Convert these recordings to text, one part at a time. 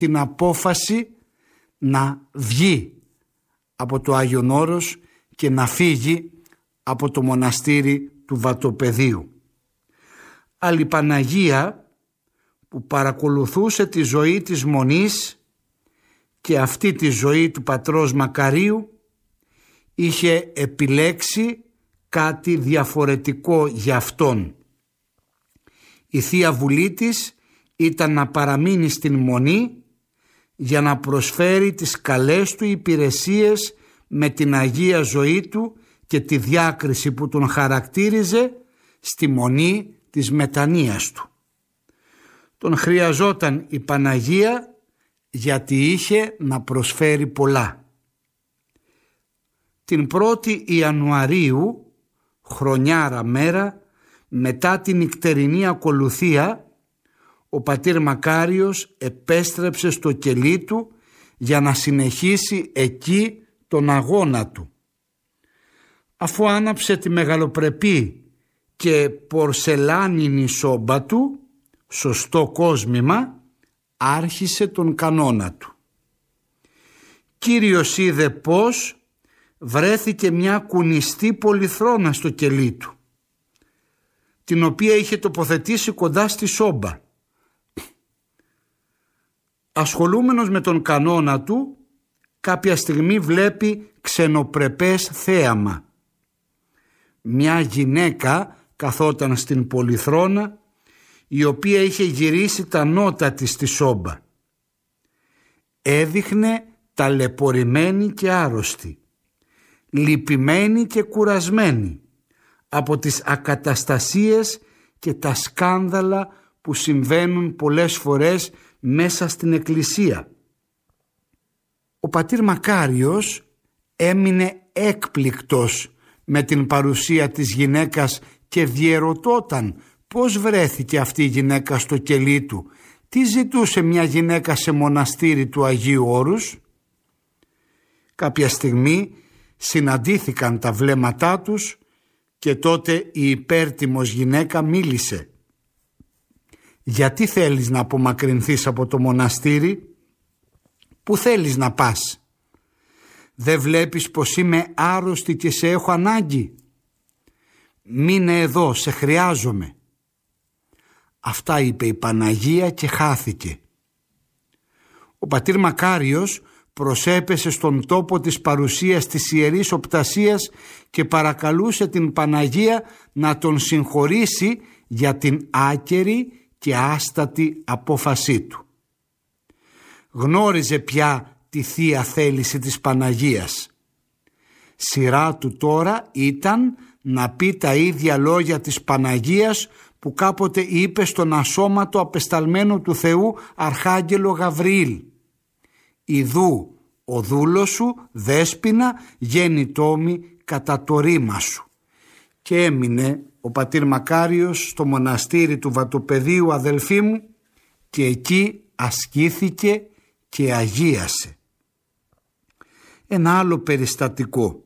την απόφαση να βγει από το Άγιον Όρος και να φύγει από το μοναστήρι του Βατοπεδίου. Αλλά η Παναγία, που παρακολουθούσε τη ζωή της Μονής και αυτή τη ζωή του πατρός Μακαρίου, είχε επιλέξει κάτι διαφορετικό για αυτόν. Η Θεία Βουλή της ήταν να παραμείνει στην Μονή για να προσφέρει τις καλές του υπηρεσίες με την Αγία ζωή του και τη διάκριση που τον χαρακτήριζε στη Μονή της μετανοίας του. Τον χρειαζόταν η Παναγία γιατί είχε να προσφέρει πολλά. Την 1η Ιανουαρίου, χρονιάρα μέρα, μετά την νυχτερινή ακολουθία, ο πατήρ Μακάριος επέστρεψε στο κελί του για να συνεχίσει εκεί τον αγώνα του. Αφού άναψε τη μεγαλοπρεπή και πορσελάνινη σόμπα του, σωστό κόσμημα, άρχισε τον κανόνα του. Κύριος είδε πως βρέθηκε μια κουνιστή πολυθρόνα στο κελί του, την οποία είχε τοποθετήσει κοντά στη σόμπα. Ασχολούμενος με τον κανόνα του, κάποια στιγμή βλέπει ξενοπρεπές θέαμα. Μια γυναίκα καθόταν στην πολυθρόνα, η οποία είχε γυρίσει τα νότα της στη σόμπα. Έδειχνε ταλαιπωρημένη και άρρωστη, λυπημένη και κουρασμένη από τις ακαταστασίες και τα σκάνδαλα που συμβαίνουν πολλές φορές μέσα στην εκκλησία. Ο πατήρ Μακάριος έμεινε έκπληκτος με την παρουσία της γυναίκας και διερωτώταν πώς βρέθηκε αυτή η γυναίκα στο κελί του, τι ζητούσε μια γυναίκα σε μοναστήρι του Αγίου Όρους. Κάποια στιγμή συναντήθηκαν τα βλέμματά τους και τότε η υπέρτιμος γυναίκα μίλησε. «Γιατί θέλεις να απομακρυνθείς από το μοναστήρι? Πού θέλεις να πας? Δεν βλέπεις πως είμαι άρρωστη και σε έχω ανάγκη? Μείνε εδώ, σε χρειάζομαι». Αυτά είπε η Παναγία και χάθηκε. Ο πατήρ Μακάριος προσέπεσε στον τόπο της παρουσίας της Ιερής Οπτασίας και παρακαλούσε την Παναγία να τον συγχωρήσει για την άκερη και άστατη απόφασή του. Γνώριζε πια τη θεία θέληση της Παναγίας. Σειρά του τώρα ήταν να πει τα ίδια λόγια της Παναγίας που κάποτε είπε στον ασώματο απεσταλμένο του Θεού Αρχάγγελο Γαβριήλ: «Ιδού ο δούλος σου Δέσποινα γέννητό μη κατά το ρήμα σου». Και έμεινε ο πατήρ Μακάριος στο μοναστήρι του Βατοπεδίου, αδελφοί μου, και εκεί ασκήθηκε και αγίασε. Ένα άλλο περιστατικό.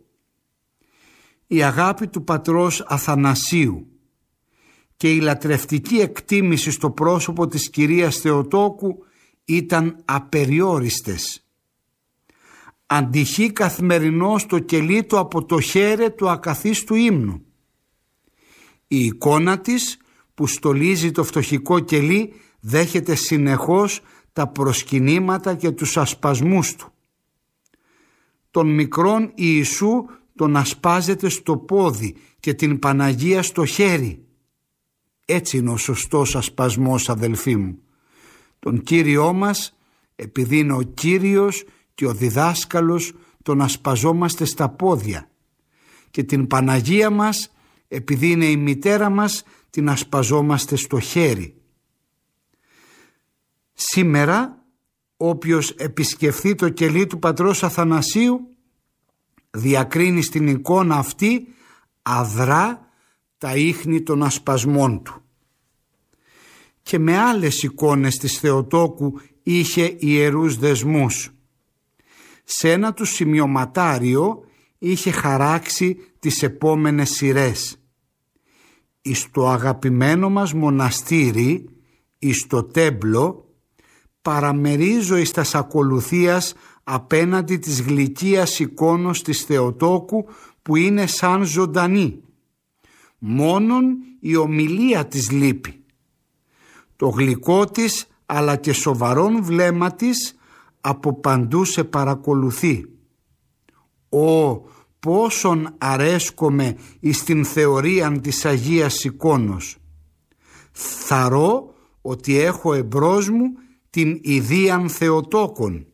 Η αγάπη του πατρός Αθανασίου και η λατρευτική εκτίμηση στο πρόσωπο της κυρίας Θεοτόκου ήταν απεριόριστες. Αντυχεί καθημερινώς στο κελί του από το χέρε του ακαθίστου ύμνου. Η εικόνα της που στολίζει το φτωχικό κελί δέχεται συνεχώς τα προσκυνήματα και τους ασπασμούς του. Τον μικρόν Ιησού τον ασπάζεται στο πόδι και την Παναγία στο χέρι. Έτσι είναι ο σωστός ασπασμός, αδελφοί μου. Τον Κύριό μας, επειδή είναι ο Κύριος και ο διδάσκαλος, τον ασπαζόμαστε στα πόδια, και την Παναγία μας, επειδή είναι η μητέρα μας, την ασπαζόμαστε στο χέρι. Σήμερα όποιος επισκεφθεί το κελί του πατρός Αθανασίου διακρίνει στην εικόνα αυτή αδρά τα ίχνη των ασπασμών του. Και με άλλες εικόνες της Θεοτόκου είχε ιερούς δεσμούς. Σε ένα του σημειωματάριο είχε χαράξει τις επόμενες σειρές. «Εις το αγαπημένο μας μοναστήρι, εις το τέμπλο, παραμερίζω εις τας ακολουθίας απέναντι της γλυκίας εικόνος της Θεοτόκου που είναι σαν ζωντανή. Μόνον η ομιλία της λείπει. Το γλυκό της αλλά και σοβαρόν βλέμμα της από παντού σε παρακολουθεί. Ω, πόσον αρέσκομαι εις την θεωρίαν της Αγίας εικόνος. Θαρώ ότι έχω εμπρός μου την ιδίαν Θεοτόκον.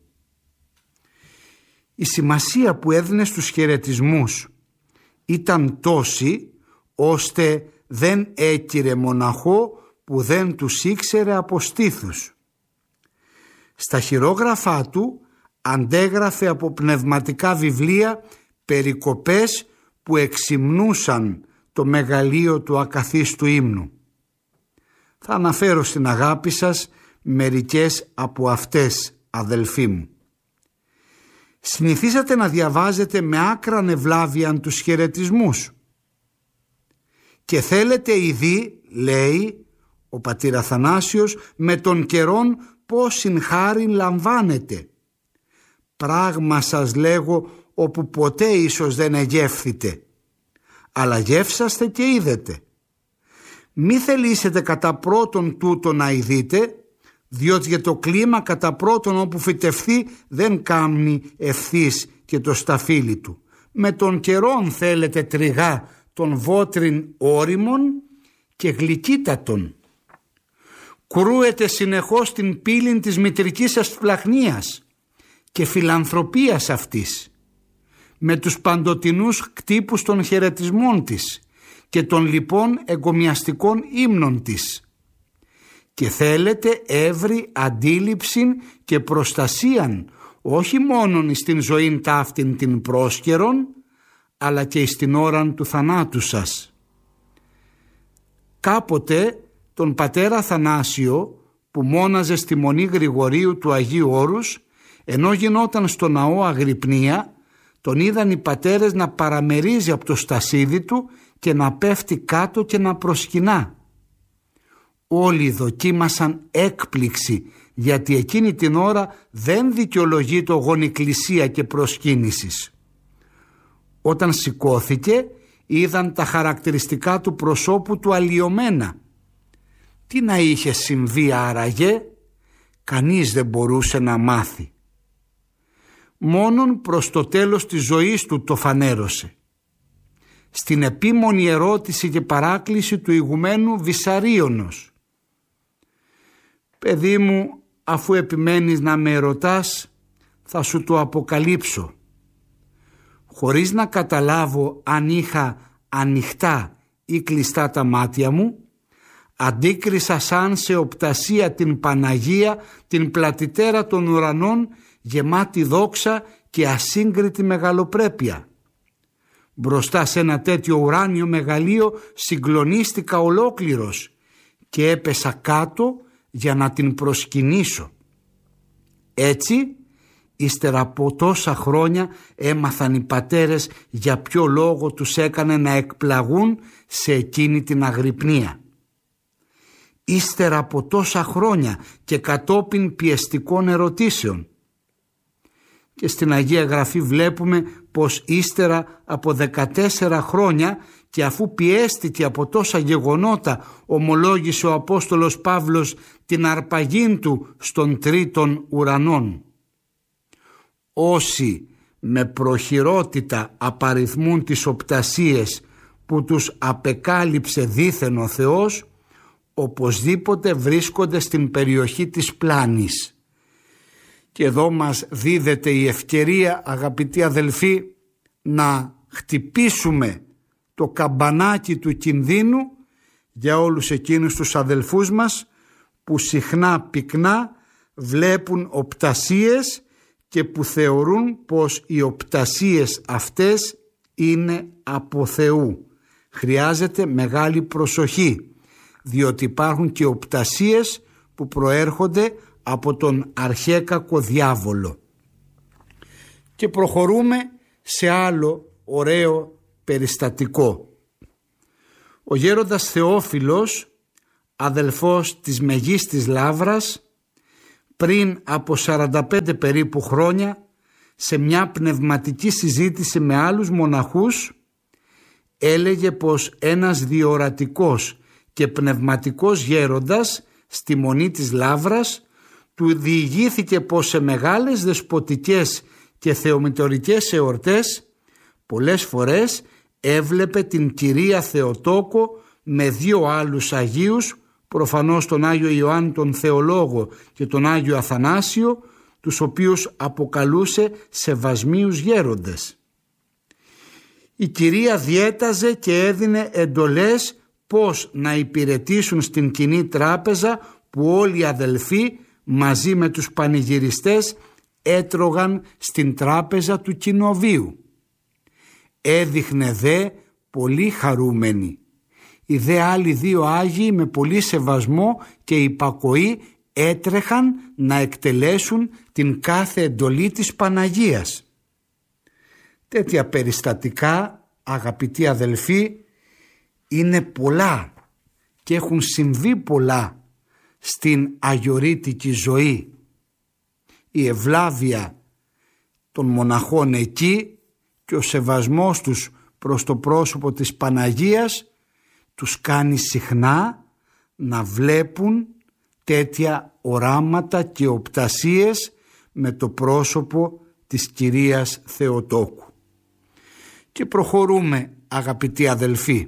Η σημασία που έδινε στους χαιρετισμούς ήταν τόση ώστε δεν έκυρε μοναχό που δεν τους ήξερε από στήθους. Στα χειρόγραφά του αντέγραφε από πνευματικά βιβλία περικοπές που εξυμνούσαν το μεγαλείο του ακαθίστου ύμνου. Θα αναφέρω στην αγάπη σας μερικές από αυτές, αδελφοί μου. Συνηθίσατε να διαβάζετε με άκραν ευλάβιαν τους χαιρετισμούς και θέλετε ήδη, λέει ο πατήρ Αθανάσιος, με τον καιρόν πόσην χάριν λαμβάνετε. Πράγμα σας λέγω όπου ποτέ ίσως δεν εγεύθητε, αλλά γεύσαστε και είδετε. Μη θελήσετε κατά πρώτον τούτο να ειδείτε, διότι για το κλίμα κατά πρώτον όπου φυτευθεί δεν κάμνει ευθύς και το σταφύλι του. Με τον καιρόν θέλετε τριγά των βότριν όριμων και γλυκύτατων. Κρούετε συνεχώς την πύλην της μητρικής σας φλαχνίας και φιλανθρωπίας αυτής, με τους παντοτινούς κτύπους των χαιρετισμών της και των λοιπόν εγκομιαστικών ύμνων της, και θέλετε εύρη αντίληψην και προστασίαν όχι μόνον στην ζωήν ταύτην την πρόσκαιρον, αλλά και στην ώραν του θανάτου σας. Κάποτε τον πατέρα Αθανάσιο, που μόναζε στη Μονή Γρηγορίου του Αγίου Όρους, ενώ γινόταν στο ναό αγρυπνία, τον είδαν οι πατέρες να παραμερίζει από το στασίδι του και να πέφτει κάτω και να προσκυνά. Όλοι δοκίμασαν έκπληξη, γιατί εκείνη την ώρα δεν δικαιολογεί το γονικλησία και προσκύνησης. Όταν σηκώθηκε, είδαν τα χαρακτηριστικά του προσώπου του αλλοιωμένα. Τι να είχε συμβεί άραγε, κανείς δεν μπορούσε να μάθει. Μόνον προς το τέλος της ζωής του το φανέρωσε. Στην επίμονη ερώτηση και παράκληση του ηγουμένου Βυσαρίωνος: «Παιδί μου, αφού επιμένεις να με ερωτάς, θα σου το αποκαλύψω. Χωρίς να καταλάβω αν είχα ανοιχτά ή κλειστά τα μάτια μου, αντίκρισα σαν σε οπτασία την Παναγία, την πλατητέρα των ουρανών, γεμάτη δόξα και ασύγκριτη μεγαλοπρέπεια. Μπροστά σε ένα τέτοιο ουράνιο μεγαλείο συγκλονίστηκα ολόκληρος και έπεσα κάτω για να την προσκυνήσω. Έτσι, ύστερα από τόσα χρόνια έμαθαν οι πατέρες για ποιο λόγο τους έκανε να εκπλαγούν σε εκείνη την αγρυπνία. Ύστερα από τόσα χρόνια και κατόπιν πιεστικών ερωτήσεων. Και στην Αγία Γραφή βλέπουμε πως ύστερα από 14 χρόνια και αφού πιέστηκε από τόσα γεγονότα, ομολόγησε ο Απόστολος Παύλος την αρπαγήν του στον τρίτον ουρανών. Όσοι με προχειρότητα απαριθμούν τις οπτασίες που τους απεκάλυψε δήθεν ο Θεός, οπωσδήποτε βρίσκονται στην περιοχή της πλάνης. Και εδώ μας δίδεται η ευκαιρία, αγαπητοί αδελφοί, να χτυπήσουμε το καμπανάκι του κινδύνου για όλους εκείνους τους αδελφούς μας που συχνά πυκνά βλέπουν οπτασίες και που θεωρούν πως οι οπτασίες αυτές είναι από Θεού. Χρειάζεται μεγάλη προσοχή, διότι υπάρχουν και οπτασίες που προέρχονται από τον αρχαίκακο διάβολο. Και προχωρούμε σε άλλο ωραίο περιστατικό. Ο γέροντας Θεόφιλος, αδελφός της Μεγίστης Λαύρας, πριν από 45 περίπου χρόνια, σε μια πνευματική συζήτηση με άλλους μοναχούς, έλεγε πως ένας διορατικός και πνευματικός γέροντας στη Μονή της Λαύρας του διηγήθηκε πως σε μεγάλες δεσποτικές και θεομητορικές εορτές πολλές φορές έβλεπε την Κυρία Θεοτόκο με 2 άλλους Αγίους, προφανώς τον Άγιο Ιωάννη τον Θεολόγο και τον Άγιο Αθανάσιο, τους οποίους αποκαλούσε σεβασμίους γέροντες. Η Κυρία διέταζε και έδινε εντολές πώς να υπηρετήσουν στην κοινή τράπεζα που όλοι οι αδελφοί μαζί με τους πανηγυριστές έτρωγαν στην τράπεζα του κοινοβίου. Έδειχνε δε πολύ χαρούμενη. Οι δε άλλοι 2 Άγιοι με πολύ σεβασμό και υπακοή έτρεχαν να εκτελέσουν την κάθε εντολή της Παναγίας. Τέτοια περιστατικά, αγαπητοί αδελφοί, είναι πολλά και έχουν συμβεί πολλά στην αγιορείτικη ζωή. Η ευλάβεια των μοναχών εκεί και ο σεβασμός τους προς το πρόσωπο της Παναγίας τους κάνει συχνά να βλέπουν τέτοια οράματα και οπτασίες με το πρόσωπο της Κυρίας Θεοτόκου. Και προχωρούμε, αγαπητοί αδελφοί.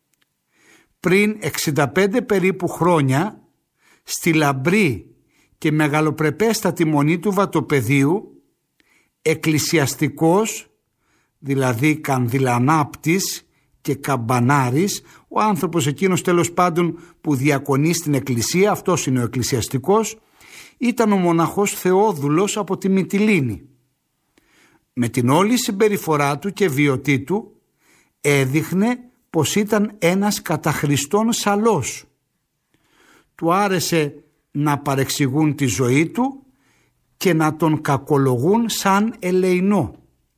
Πριν 65 περίπου χρόνια, στη λαμπρή και μεγαλοπρεπέστατη Μονή του Βατοπεδίου, εκκλησιαστικός, δηλαδή κανδυλανάπτης και καμπανάρης, ο άνθρωπος εκείνος τέλος πάντων που διακονεί στην εκκλησία, αυτός είναι ο εκκλησιαστικός, ήταν ο μοναχός Θεόδουλος από τη Μυτιλήνη. Με την όλη συμπεριφορά του και βιωτή του έδειχνε πως ήταν ένας κατά Χριστόν σαλός. Του άρεσε να παρεξηγούν τη ζωή του και να τον κακολογούν σαν ελεεινό.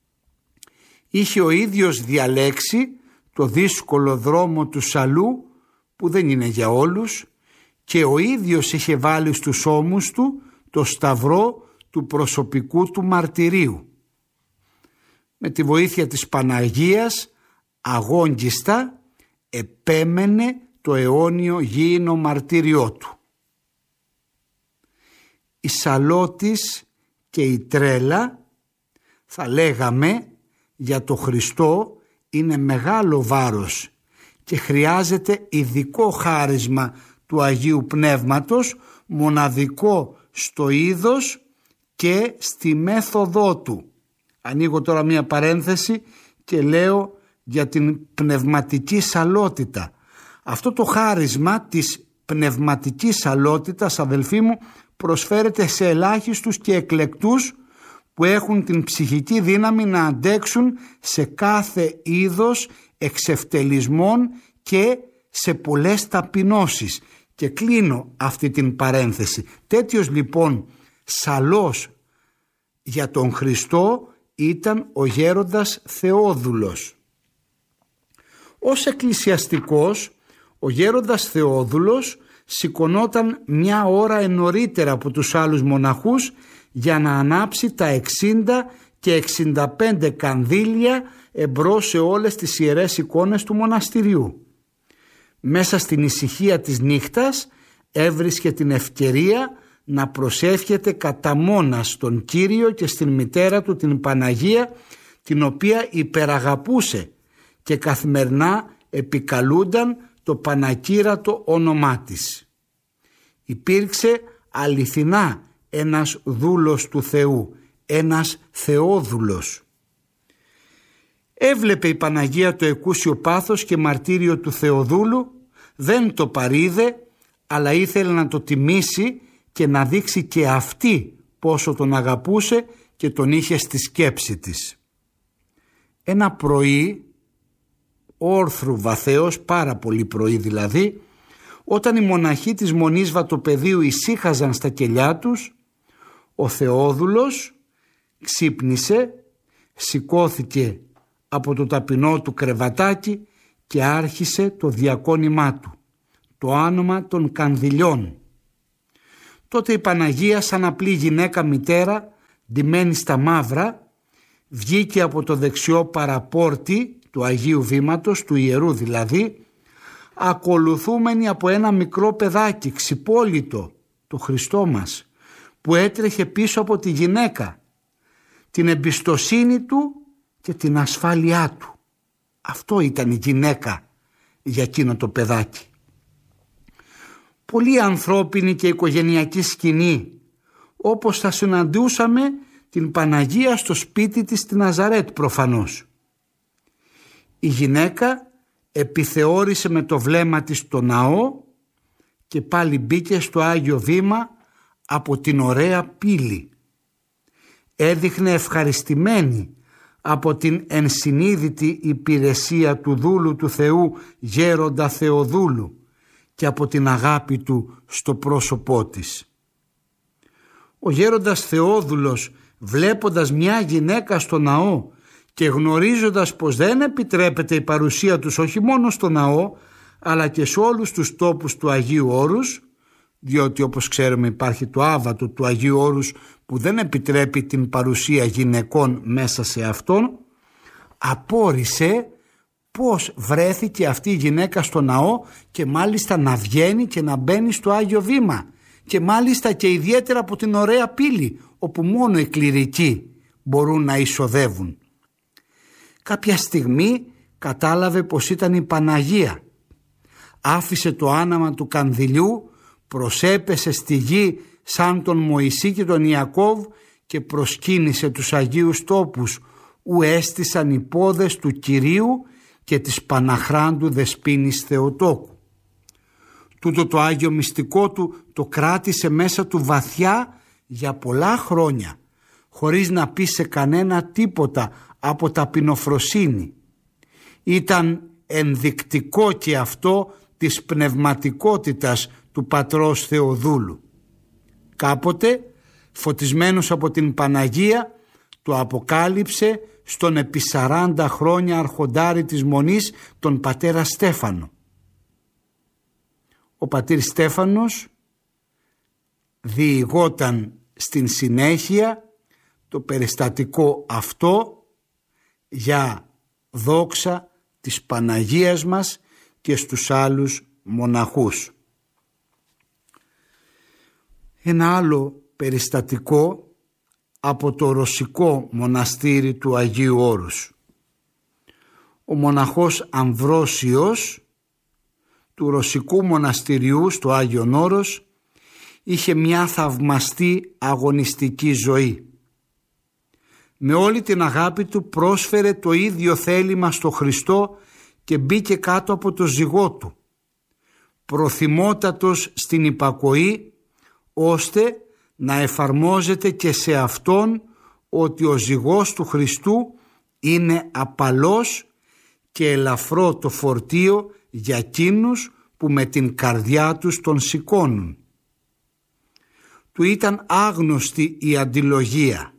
Είχε ο ίδιος διαλέξει το δύσκολο δρόμο του σαλού που δεν είναι για όλους και ο ίδιος είχε βάλει στους ώμους του το σταυρό του προσωπικού του μαρτυρίου. Με τη βοήθεια της Παναγίας αγόγγιστα επέμενε το αιώνιο γήινο μαρτύριό του. Η σαλότης και η τρέλα, θα λέγαμε, για το Χριστό είναι μεγάλο βάρος και χρειάζεται ειδικό χάρισμα του Αγίου Πνεύματος, μοναδικό στο είδος και στη μέθοδό του. Ανοίγω τώρα μία παρένθεση και λέω για την πνευματική σαλότητα. Αυτό το χάρισμα της πνευματικής σαλότητας, αδελφοί μου, προσφέρεται σε ελάχιστους και εκλεκτούς που έχουν την ψυχική δύναμη να αντέξουν σε κάθε είδος εξευτελισμών και σε πολλές ταπεινώσεις. Και κλείνω αυτή την παρένθεση. Τέτοιος λοιπόν σαλός για τον Χριστό ήταν ο γέροντας Θεόδουλος. Ως εκκλησιαστικός, ο γέροντας Θεόδουλος σηκωνόταν 1 ώρα νωρίτερα από τους άλλους μοναχούς για να ανάψει τα 60 και 65 κανδύλια εμπρός σε όλες τις ιερές εικόνες του μοναστηριού. Μέσα στην ησυχία της νύχτας έβρισκε την ευκαιρία να προσεύχεται κατά μόνας στον Κύριο και στην μητέρα του την Παναγία, την οποία υπεραγαπούσε και καθημερινά επικαλούνταν το πανακύρατο όνομά της. Υπήρξε αληθινά ένας δούλος του Θεού, ένας Θεόδουλος. Έβλεπε η Παναγία το εκούσιο πάθος και μαρτύριο του Θεοδούλου, δεν το παρείδε, αλλά ήθελε να το τιμήσει και να δείξει και αυτή πόσο τον αγαπούσε και τον είχε στη σκέψη της. Ένα πρωί, όρθρου βαθέως, πάρα πολύ πρωί δηλαδή, όταν οι μοναχοί της Μονής Βατοπεδίου ησύχαζαν στα κελιά τους, ο Θεόδουλος ξύπνησε, σηκώθηκε από το ταπεινό του κρεβατάκι και άρχισε το διακόνημά του, το άνομα των κανδυλιών. Τότε η Παναγία, σαν απλή γυναίκα μητέρα, ντυμένη στα μαύρα, βγήκε από το δεξιό παραπόρτι του Αγίου Βήματος, του ιερού δηλαδή, ακολουθούμενη από ένα μικρό παιδάκι ξυπόλυτο, το Χριστό μας, που έτρεχε πίσω από τη γυναίκα, την εμπιστοσύνη του και την ασφάλειά του. Αυτό ήταν η γυναίκα για εκείνο το παιδάκι. Πολύ ανθρώπινη και οικογενειακή σκηνή, όπως θα συναντούσαμε την Παναγία στο σπίτι της στη Ναζαρέτ προφανώς. Η γυναίκα επιθεώρησε με το βλέμμα της το ναό και πάλι μπήκε στο Άγιο Βήμα από την ωραία πύλη. Έδειχνε ευχαριστημένη από την ενσυνείδητη υπηρεσία του δούλου του Θεού Γέροντα Θεοδούλου και από την αγάπη του στο πρόσωπό της. Ο Γέροντας Θεόδουλος, βλέποντας μια γυναίκα στο ναό και γνωρίζοντας πως δεν επιτρέπεται η παρουσία τους όχι μόνο στο ναό αλλά και σε όλους τους τόπους του Αγίου Όρους, διότι όπως ξέρουμε υπάρχει το άβατο του Αγίου Όρους που δεν επιτρέπει την παρουσία γυναικών μέσα σε αυτόν, απόρρισε πώς βρέθηκε αυτή η γυναίκα στο ναό και μάλιστα να βγαίνει και να μπαίνει στο Άγιο Βήμα και μάλιστα και ιδιαίτερα από την ωραία πύλη όπου μόνο οι κληρικοί μπορούν να εισοδεύουν. Κάποια στιγμή κατάλαβε πως ήταν η Παναγία. Άφησε το άναμα του κανδυλιού, προσέπεσε στη γη σαν τον Μωυσή και τον Ιακώβ και προσκύνησε τους Αγίους τόπους ου έστησαν οι πόδες του Κυρίου και της Παναχράντου Δεσποίνης Θεοτόκου. Τούτο το Άγιο μυστικό του το κράτησε μέσα του βαθιά για πολλά χρόνια, χωρίς να πει σε κανένα τίποτα από ταπεινοφροσύνη. Ήταν ενδεικτικό και αυτό της πνευματικότητας του πατρός Θεοδούλου. Κάποτε, φωτισμένος από την Παναγία, το αποκάλυψε στον επί 40 χρόνια αρχοντάρι της Μονής, τον πατέρα Στέφανο. Ο πατήρ Στέφανος διηγόταν στην συνέχεια το περιστατικό αυτό για δόξα της Παναγίας μας και στους άλλους μοναχούς. Ένα άλλο περιστατικό από το ρωσικό μοναστήρι του Αγίου Όρους. Ο μοναχός Αμβρόσιος του ρωσικού μοναστηριού στο Άγιον Όρος είχε μια θαυμαστή αγωνιστική ζωή. Με όλη την αγάπη του πρόσφερε το ίδιο θέλημα στο Χριστό και μπήκε κάτω από το ζυγό του, προθυμότατος στην υπακοή, ώστε να εφαρμόζεται και σε Αυτόν ότι ο ζυγός του Χριστού είναι απαλός και ελαφρό το φορτίο για εκείνους που με την καρδιά τους τον σηκώνουν. Του ήταν άγνωστη η αντιλογία,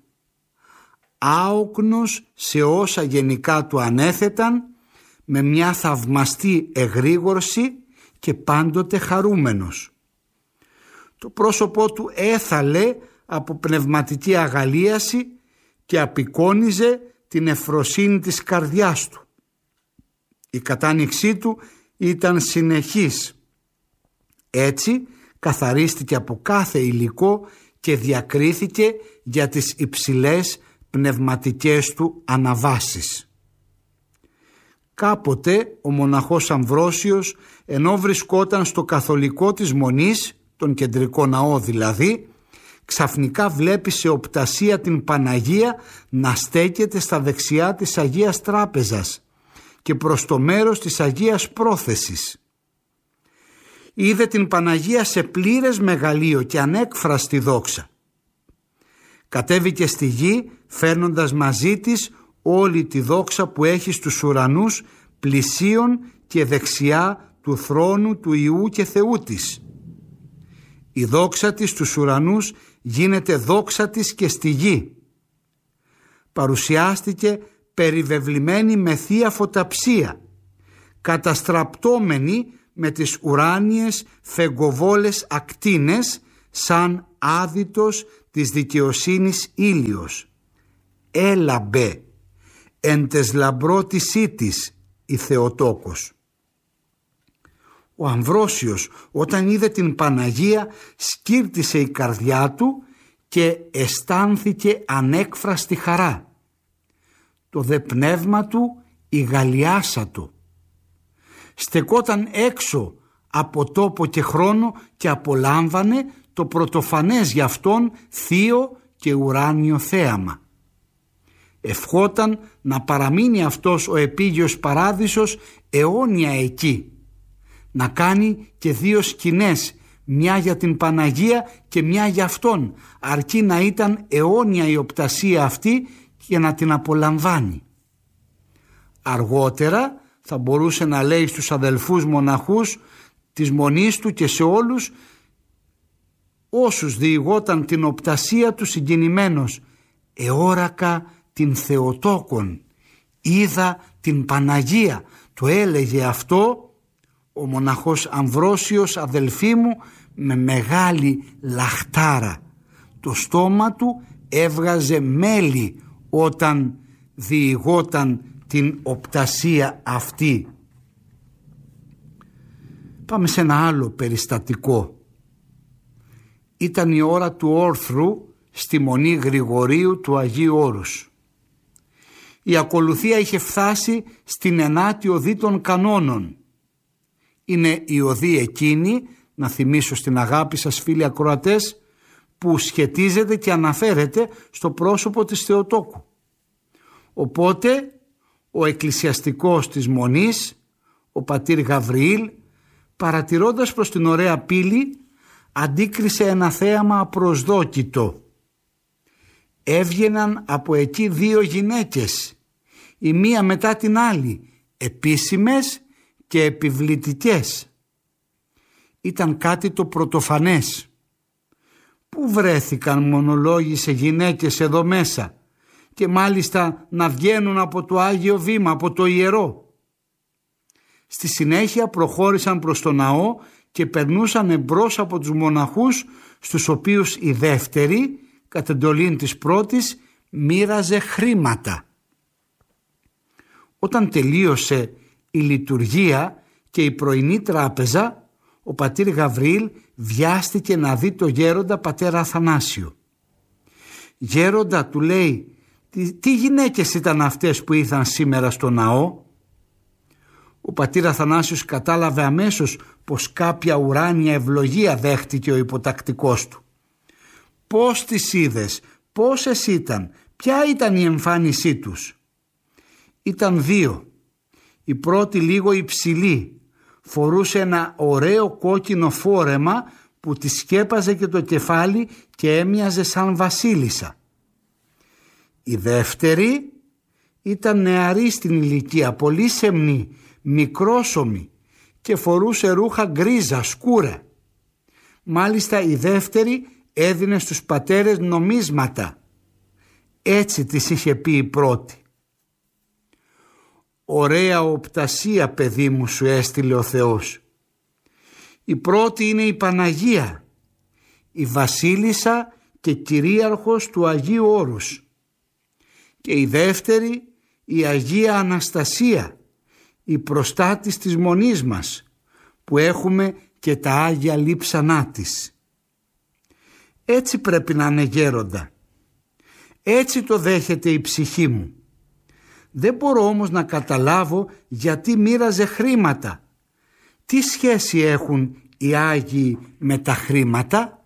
άοκνος σε όσα γενικά του ανέθεταν, με μια θαυμαστή εγρήγορση και πάντοτε χαρούμενος. Το πρόσωπό του έθαλε από πνευματική αγαλίαση και απεικόνιζε την ευφροσύνη της καρδιάς του. Η κατάνοιξή του ήταν συνεχής. Έτσι καθαρίστηκε από κάθε υλικό και διακρίθηκε για τις υψηλές πνευματικές του αναβάσεις. Κάποτε ο μοναχός Αμβρόσιος, ενώ βρισκόταν στο καθολικό της Μονής, τον κεντρικό ναό δηλαδή, ξαφνικά βλέπει σε οπτασία την Παναγία να στέκεται στα δεξιά της Αγίας Τράπεζας και προς το μέρος της Αγίας Πρόθεσης. Είδε την Παναγία σε πλήρες μεγαλείο και ανέκφραστη δόξα. Κατέβηκε στη γη φέρνοντας μαζί της όλη τη δόξα που έχει στους ουρανούς πλησίον και δεξιά του θρόνου του Υιού και Θεού της. Η δόξα της στους ουρανούς γίνεται δόξα της και στη γη. Παρουσιάστηκε περιβεβλημένη με θεία φωταψία, καταστραπτόμενη με τις ουράνιες φεγγοβόλες ακτίνες σαν άδητος της δικαιοσύνης ήλιος. Έλαμπε εν τες λαμπρότησή της η Θεοτόκος. Ο Αμβρόσιος όταν είδε την Παναγία σκύρτησε η καρδιά του και αισθάνθηκε ανέκφραστη χαρά. Το δε πνεύμα του ηγαλιάσατο. Στεκόταν έξω από τόπο και χρόνο και απολάμβανε το πρωτοφανές για αυτόν θείο και ουράνιο θέαμα. Ευχόταν να παραμείνει αυτός ο επίγειος παράδεισος αιώνια εκεί, να κάνει και 2 σκηνές, μια για την Παναγία και μια για αυτόν, αρκεί να ήταν αιώνια η οπτασία αυτή και να την απολαμβάνει. Αργότερα θα μπορούσε να λέει στους αδελφούς μοναχούς της μονής του και σε όλους όσους διηγόταν την οπτασία του συγκινημένος, εόρακα την Θεοτόκον, είδα την Παναγία. Το έλεγε αυτό ο μοναχός Αμβρόσιος, αδελφοί μου, με μεγάλη λαχτάρα. Το στόμα του έβγαζε μέλι όταν διηγόταν την οπτασία αυτή. Πάμε σε ένα άλλο περιστατικό. Ήταν η ώρα του όρθρου στη Μονή Γρηγορίου του Αγίου Όρους. Η ακολουθία είχε φτάσει στην 9η οδή των κανόνων. Είναι η οδή εκείνη, να θυμίσω στην αγάπη σας φίλοι ακροατές, που σχετίζεται και αναφέρεται στο πρόσωπο της Θεοτόκου. Οπότε ο εκκλησιαστικός της Μονής, ο πατήρ Γαβριήλ, παρατηρώντας προς την ωραία πύλη, αντίκρισε ένα θέαμα απροσδόκητο. Έβγαιναν από εκεί 2 γυναίκες, η μία μετά την άλλη, επίσημες και επιβλητικές. Ήταν κάτι το πρωτοφανές. Πού βρέθηκαν, μονολόγησε, γυναίκες εδώ μέσα, και μάλιστα να βγαίνουν από το Άγιο Βήμα, από το ιερό. Στη συνέχεια προχώρησαν προς το ναό και περνούσαν εμπρός από τους μοναχούς, στους οποίους η δεύτερη, κατ' εντολήν της πρώτης, μοίραζε χρήματα. Όταν τελείωσε η λειτουργία και η πρωινή τράπεζα, ο πατήρ Γαβριήλ βιάστηκε να δει το γέροντα πατέρα Αθανάσιο. «Γέροντα», του λέει, «τι γυναίκες ήταν αυτές που ήρθαν σήμερα στο ναό?» Ο πατήρ Αθανάσιος κατάλαβε αμέσως πως κάποια ουράνια ευλογία δέχτηκε ο υποτακτικός του. «Πώς τις είδες, πόσες ήταν, ποια ήταν η εμφάνισή τους?» «Ήταν 2. Η πρώτη λίγο υψηλή, φορούσε ένα ωραίο κόκκινο φόρεμα που τη σκέπαζε και το κεφάλι και έμοιαζε σαν βασίλισσα. Η δεύτερη ήταν νεαρή στην ηλικία, πολύ σεμνή, μικρόσωμη και φορούσε ρούχα γκρίζα, σκούρα. Μάλιστα η δεύτερη έδινε στους πατέρες νομίσματα. Έτσι της είχε πει η πρώτη. «Ωραία οπτασία, παιδί μου, σου έστειλε ο Θεός. Η πρώτη είναι η Παναγία, η βασίλισσα και κυρίαρχος του Αγίου Όρους. Και η δεύτερη η Αγία Αναστασία, η προστάτης της Μονής μας, που έχουμε και τα Άγια λείψανά της». Έτσι πρέπει να είναι, γέροντα. Έτσι το δέχεται η ψυχή μου. Δεν μπορώ όμως να καταλάβω γιατί μοίραζε χρήματα. Τι σχέση έχουν οι Άγιοι με τα χρήματα?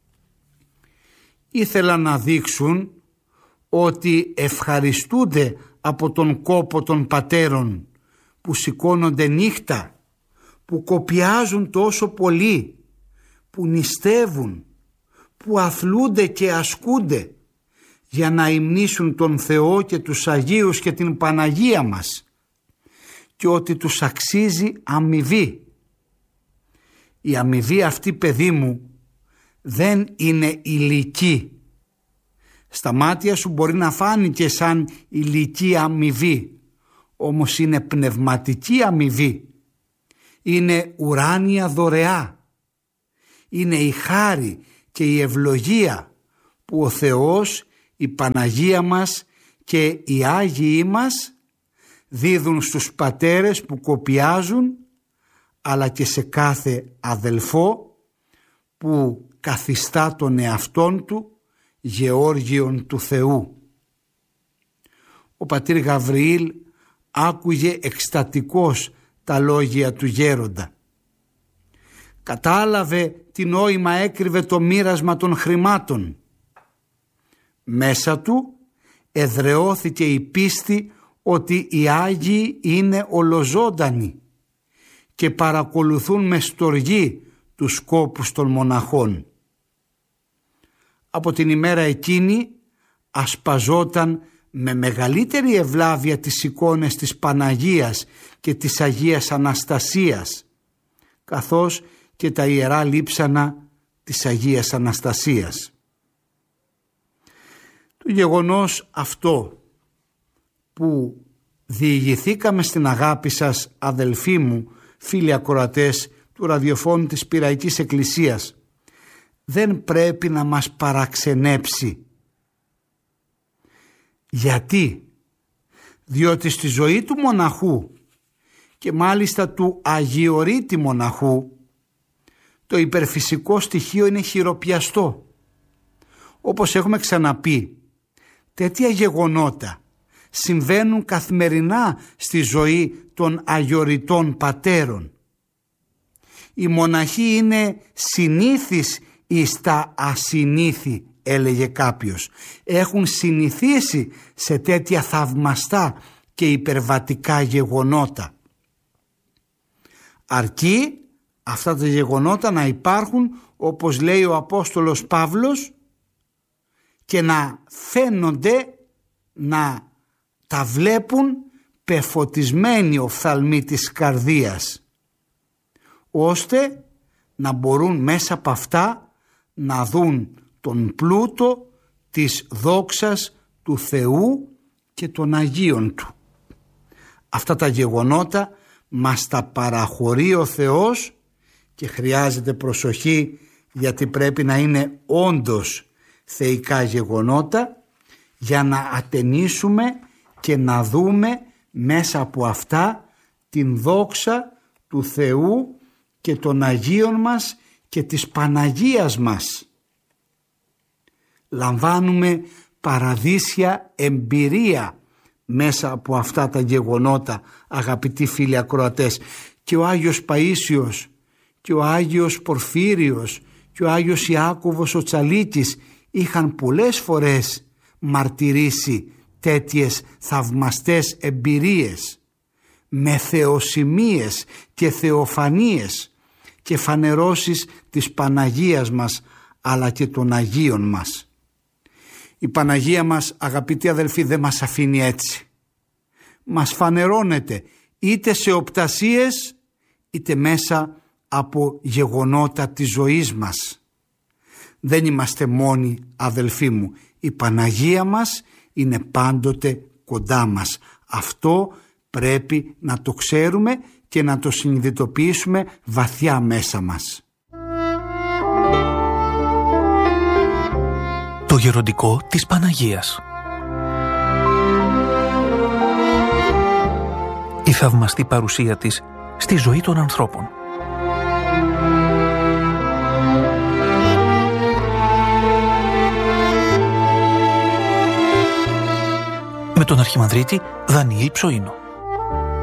Ήθελαν να δείξουν ότι ευχαριστούνται από τον κόπο των πατέρων που σηκώνονται νύχτα, που κοπιάζουν τόσο πολύ, που νηστεύουν, που αθλούνται και ασκούνται για να υμνήσουν τον Θεό και τους Αγίους και την Παναγία μας, και ότι τους αξίζει αμοιβή. Η αμοιβή αυτή, παιδί μου, δεν είναι υλική. Στα μάτια σου μπορεί να φάνηκε σαν υλική αμοιβή, όμως είναι πνευματική αμοιβή. Είναι ουράνια δωρεά. Είναι η χάρη και η ευλογία που ο Θεός, η Παναγία μας και οι Άγιοι μας δίδουν στους πατέρες που κοπιάζουν, αλλά και σε κάθε αδελφό που καθιστά τον εαυτόν του Γεώργιον του Θεού. Ο πατήρ Γαβριήλ άκουγε εκστατικός τα λόγια του γέροντα. Κατάλαβε τι νόημα έκρυβε το μοίρασμα των χρημάτων. Μέσα του εδραιώθηκε η πίστη ότι οι Άγιοι είναι ολοζώντανοι και παρακολουθούν με στοργή τους σκόπους των μοναχών. Από την ημέρα εκείνη ασπαζόταν με μεγαλύτερη ευλάβεια τις εικόνες της Παναγίας και της Αγίας Αναστασίας, καθώς και τα ιερά λείψανα της Αγίας Αναστασίας. Το γεγονός αυτό που διηγηθήκαμε στην αγάπη σας, αδελφοί μου, φίλοι ακροατές του ραδιοφώνου της Πειραϊκής Εκκλησίας, δεν πρέπει να μας παραξενέψει. Γιατί? Διότι στη ζωή του μοναχού και μάλιστα του αγιορείτη μοναχού το υπερφυσικό στοιχείο είναι χειροπιαστό. Όπως έχουμε ξαναπεί, τέτοια γεγονότα συμβαίνουν καθημερινά στη ζωή των αγιορειτών πατέρων. Οι μοναχοί είναι συνήθεις εις τα ασυνήθη, έλεγε κάποιος. Έχουν συνηθίσει σε τέτοια θαυμαστά και υπερβατικά γεγονότα. Αρκεί αυτά τα γεγονότα να υπάρχουν, όπως λέει ο Απόστολος Παύλος, και να φαίνονται, να τα βλέπουν πεφωτισμένοι οφθαλμοί της καρδίας, ώστε να μπορούν μέσα από αυτά να δουν τον πλούτο της δόξας του Θεού και των Αγίων Του. Αυτά τα γεγονότα μας τα παραχωρεί ο Θεός και χρειάζεται προσοχή, γιατί πρέπει να είναι όντως θεϊκά γεγονότα, για να ατενίσουμε και να δούμε μέσα από αυτά την δόξα του Θεού και των Αγίων μας και της Παναγίας μας. Λαμβάνουμε παραδείσια εμπειρία μέσα από αυτά τα γεγονότα, αγαπητοί φίλοι ακροατές. Και ο Άγιος Παΐσιος και ο Άγιος Πορφύριος και ο Άγιος Ιάκωβος ο Τσαλίκης είχαν πολλές φορές μαρτυρήσει τέτοιες θαυμαστές εμπειρίες με θεοσημίες και θεοφανίες και φανερώσεις της Παναγίας μας, αλλά και των Αγίων μας. Η Παναγία μας, αγαπητοί αδελφοί, δεν μας αφήνει έτσι. Μας φανερώνεται είτε σε οπτασίες είτε μέσα από γεγονότα της ζωής μας. Δεν είμαστε μόνοι, αδελφοί μου. Η Παναγία μας είναι πάντοτε κοντά μας. Αυτό πρέπει να το ξέρουμε και να το συνειδητοποιήσουμε βαθιά μέσα μας. Το γεροντικό της Παναγίας. Η θαυμαστή παρουσία της στη ζωή των ανθρώπων. Με τον Αρχιμανδρίτη Δανιήλ Ψοΐνο.